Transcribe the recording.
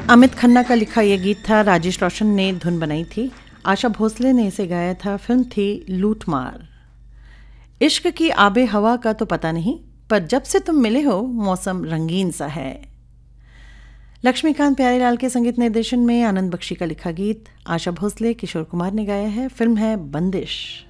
अमित खन्ना का लिखा यह गीत था। राजेश रोशन ने धुन बनाई थी। आशा भोसले ने इसे गाया था। फिल्म थी लूट मार। इश्क की आबे हवा का तो पता नहीं, पर जब से तुम मिले हो मौसम रंगीन सा है। लक्ष्मीकांत प्यारेलाल के संगीत निर्देशन में आनंद बख्शी का लिखा गीत आशा भोसले किशोर कुमार ने गाया है। फिल्म है बंदिश।